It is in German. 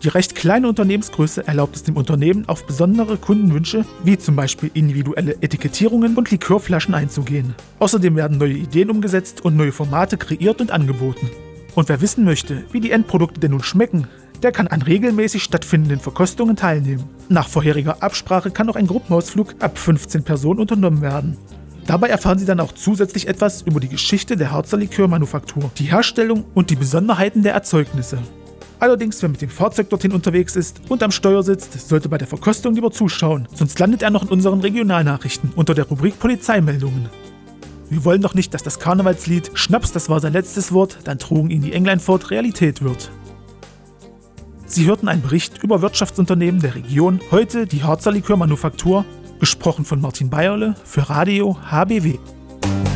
Die recht kleine Unternehmensgröße erlaubt es dem Unternehmen, auf besondere Kundenwünsche, wie zum Beispiel individuelle Etikettierungen und Likörflaschen einzugehen. Außerdem werden neue Ideen umgesetzt und neue Formate kreiert und angeboten. Und wer wissen möchte, wie die Endprodukte denn nun schmecken, der kann an regelmäßig stattfindenden Verkostungen teilnehmen. Nach vorheriger Absprache kann auch ein Gruppenausflug ab 15 Personen unternommen werden. Dabei erfahren Sie dann auch zusätzlich etwas über die Geschichte der Harzer Likörmanufaktur, die Herstellung und die Besonderheiten der Erzeugnisse. Allerdings, wer mit dem Fahrzeug dorthin unterwegs ist und am Steuer sitzt, sollte bei der Verkostung lieber zuschauen, sonst landet er noch in unseren Regionalnachrichten unter der Rubrik Polizeimeldungen. Wir wollen doch nicht, dass das Karnevalslied "Schnaps, das war sein letztes Wort, dann trugen ihn die Englein fort" Realität wird. Sie hörten einen Bericht über Wirtschaftsunternehmen der Region, heute die Harzer Likörmanufaktur, gesprochen von Martin Beierle für Radio HBW.